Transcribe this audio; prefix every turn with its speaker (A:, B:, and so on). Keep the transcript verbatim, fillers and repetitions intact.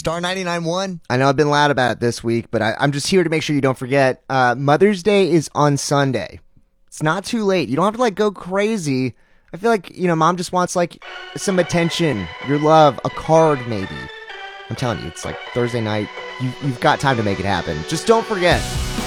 A: Star ninety-nine point one.
B: I know I've been loud about it this week, but I, I'm just here to make sure you don't forget. Uh, Mother's Day is on Sunday. It's not too late. You don't have to like go crazy. I feel like, you know, mom just wants like some attention, your love, a card maybe. I'm telling you, it's like Thursday night. You, you've got time to make it happen. Just don't forget.